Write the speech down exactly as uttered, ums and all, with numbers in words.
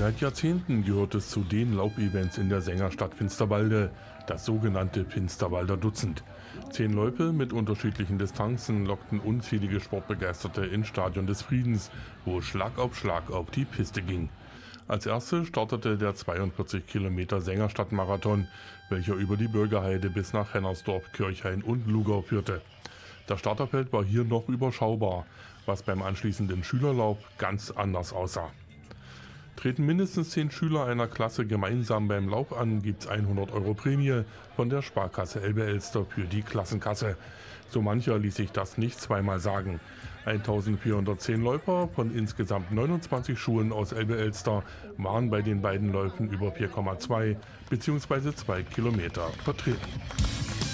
Seit Jahrzehnten gehört es zu den Laub-Events in der Sängerstadt Finsterwalde, das sogenannte Finsterwalder Dutzend. Zehn Loipe mit unterschiedlichen Distanzen lockten unzählige Sportbegeisterte ins Stadion des Friedens, wo Schlag auf Schlag auf die Piste ging. Als erste startete der zweiundvierzig Kilometer Sängerstadt-Marathon, welcher über die Bürgerheide bis nach Hennersdorf, Kirchhain und Lugau führte. Das Starterfeld war hier noch überschaubar, was beim anschließenden Schülerlauf ganz anders aussah. Treten mindestens zehn Schüler einer Klasse gemeinsam beim Lauf an, gibt's hundert Euro Prämie von der Sparkasse Elbe-Elster für die Klassenkasse. So mancher ließ sich das nicht zweimal sagen. eintausendvierhundertzehn Läufer von insgesamt neunundzwanzig Schulen aus Elbe-Elster waren bei den beiden Läufen über vier Komma zwei bzw. zwei Kilometer vertreten.